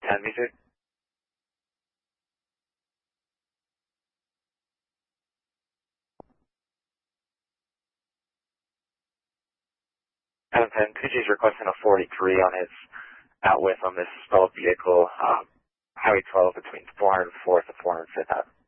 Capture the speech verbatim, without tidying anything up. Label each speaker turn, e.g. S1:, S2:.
S1: ten music. Adam ten, Kuji's requesting a forty-three on his out with on this stalled vehicle, um, Highway twelve between four hundred fourth and four hundred fifth Avenue.